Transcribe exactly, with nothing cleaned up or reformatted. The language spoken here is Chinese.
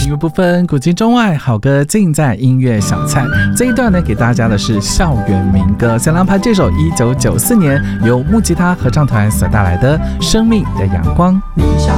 乐不分古今中外，好歌尽在音乐小菜。这一段呢，给大家的是校园民歌，小狼盘这首一九九四年由木吉他合唱团所带来的《生命的阳光》。 理想